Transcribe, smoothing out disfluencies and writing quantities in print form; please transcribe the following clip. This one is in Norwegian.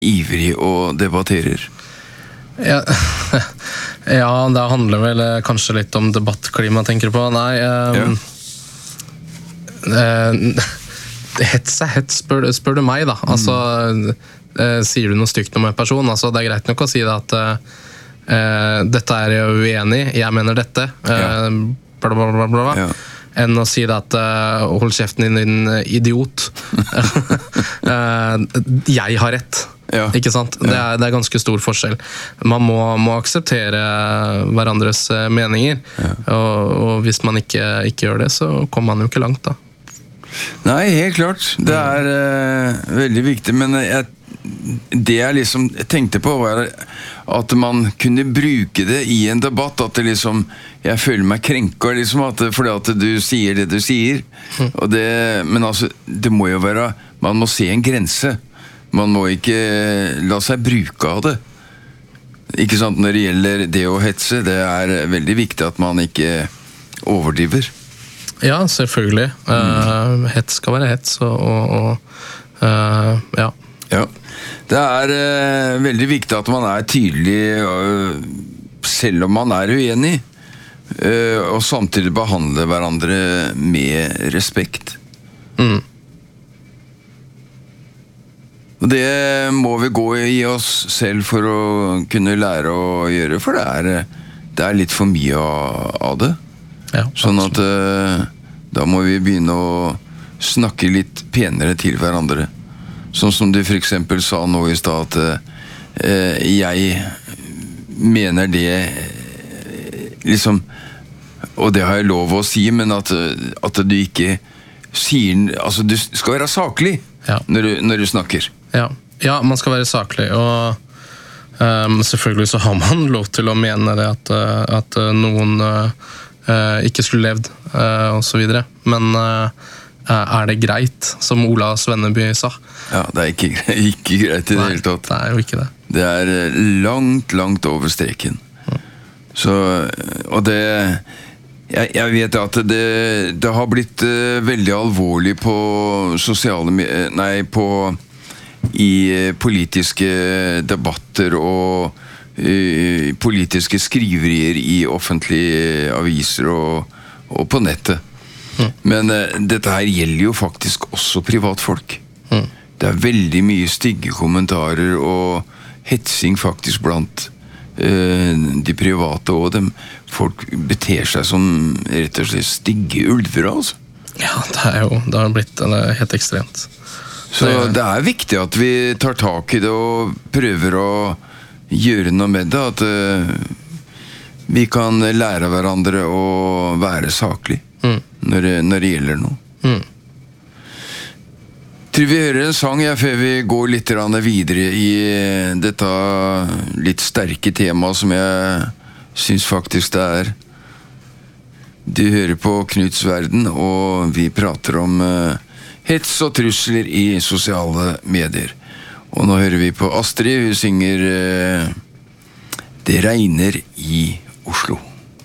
ivrig og debatterer? Ja, ja, det handler vel kanskje litt om debattklima, tenker du på? Nei, hets er hets, spør du meg da. Altså, sier du noe stygt om en person, altså, det er greit nok å si det at dette er jeg uenig i, jeg mener dette, bla bla bla bla, enn å si det at hold kjeften din idiot. Jeg har rett. Ikke sant? Det er ganske stor forskjell. Man må akseptere hverandres meninger, og hvis man ikke gjør det, så kommer man jo ikke langt da. Nei, helt klart. Det er veldig viktig, men det jeg liksom tenkte på var at man kunne bruke det i en debatt, at det liksom, jeg føler meg krenket liksom, fordi at du sier det du sier, og det, men altså, det må jo være, man må se en grense. Man må ikke la seg bruke av det. Ikke sant, når det gjelder det å hetse, det er veldig viktig at man ikke overdriver. Ja, selvfølgelig. Hets skal være hets, ja. Ja. Det er veldig viktig at man er tydelig, selv om man er uenig, og samtidig behandle hverandre med respekt. Og det må vi gå i oss selv for å kunne lære å gjøre, for det er litt for mye av det. Ja, sånn at da må vi begynne å snakke litt penere til hverandre. Sånn som du for eksempel sa nå i sted, at jeg mener det liksom, og det har jeg lov å si, men at du ikke sier, altså du skal være saklig når du snakker. Ja, man skal være saklig, og selvfølgelig så har man lov til å mene det at noen ikke skulle levd, og så videre. Men er det greit, som Ola Svenneby sa? Ja, det er ikke greit i det hele tatt. Det er jo ikke det. Det er langt over streken. Så, og det... Jeg vet at det har blitt veldig alvorlig på i politiske debatter og politiske skriverier i offentlige aviser og på nettet. Men dette her gjelder jo faktisk også privatfolk. Det er veldig mye stygge kommentarer og hetsing faktisk blant de private, og folk beter seg som rett og slett stygge ulver, altså. Ja, det har blitt helt ekstremt. Så det er viktig at vi tar tak i det og prøver å gjøre noe med det, at vi kan lære hverandre å være saklig når det gjelder noe. Tror vi hører en sang før vi går litt videre i dette litt sterke temaet som jeg synes faktisk det er. Du hører på Knuts Verden, og vi prater om hets og trusler i sosiale medier. Og nå hører vi på Astrid, hun synger Det regner i Oslo.